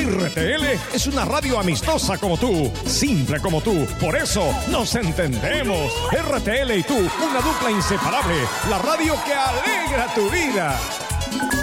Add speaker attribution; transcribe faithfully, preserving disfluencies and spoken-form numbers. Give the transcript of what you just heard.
Speaker 1: R T L es una radio amistosa como tú, simple como tú. Por eso nos entendemos. R T L y tú, una dupla inseparable. La radio que alegra tu vida.